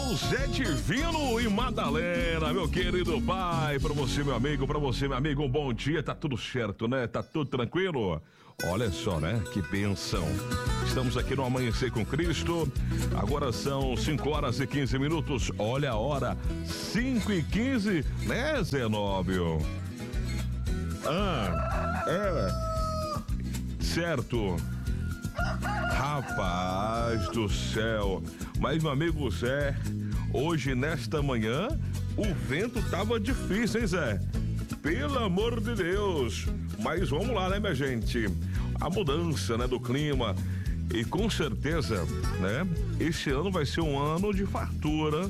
Alô, Zé Divino e Madalena, meu querido pai, pra você, meu amigo, um bom dia, tá tudo certo, né? Tá tudo tranquilo? Olha só, né? Que bênção. Estamos aqui no Amanhecer com Cristo, agora são 5h15, olha a hora, 5h15, né, Zenóbio? Certo. Rapaz do céu, mas meu amigo Zé, hoje nesta manhã o vento tava difícil, hein, Zé? Pelo amor de Deus, mas vamos lá, né, minha gente? A mudança, né, do clima e com certeza, né, esse ano vai ser um ano de fartura.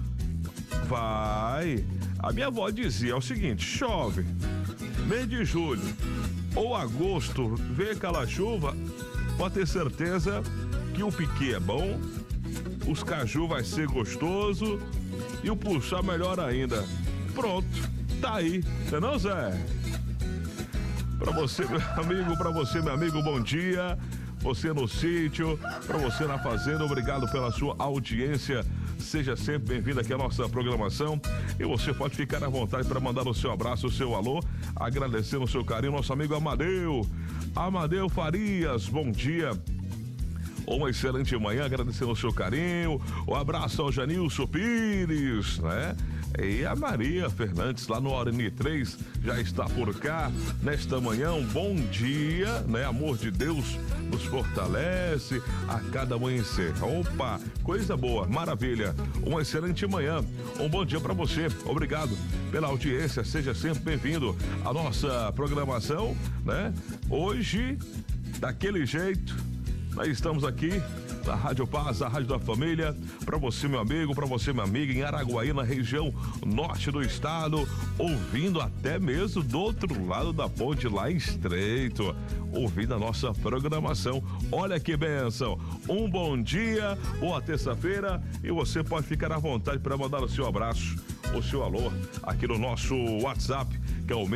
Vai. A minha avó dizia é o seguinte: chove, mês de julho ou agosto, vem aquela chuva, pode ter certeza que o piqui é bom, os caju vai ser gostoso e o puxar melhor ainda. Pronto, tá aí, não é, Zé? Pra você, meu amigo, bom dia. Você no sítio, pra você na fazenda, obrigado pela sua audiência. Seja sempre bem-vindo aqui à nossa programação. E você pode ficar à vontade para mandar o seu abraço, o seu alô, agradecendo o seu carinho, nosso amigo Amadeu Farias, bom dia. Uma excelente manhã, agradecendo o seu carinho. Um abraço ao Janilson Pires, né? E a Maria Fernandes, lá no Orni 3, já está por cá nesta manhã. Um bom dia, né? Amor de Deus nos fortalece a cada amanhecer. Opa, coisa boa, maravilha. Uma excelente manhã, um bom dia para você. Obrigado pela audiência, seja sempre bem-vindo à nossa programação, né? Hoje, daquele jeito, nós estamos aqui na Rádio Paz, a Rádio da Família, para você, meu amigo, para você, minha amiga, em Araguaí, na região norte do estado, ouvindo até mesmo do outro lado da ponte, lá em Estreito, ouvindo a nossa programação. Olha que bênção! Um bom dia, boa terça-feira, e você pode ficar à vontade para mandar o seu abraço, o seu alô, aqui no nosso WhatsApp, que é o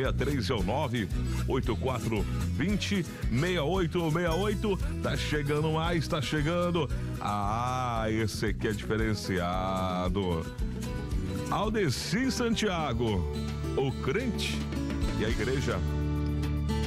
6319-8420-6868. Tá chegando mais, tá chegando. Ah, esse aqui é diferenciado. Aldeci Santiago, o crente e a igreja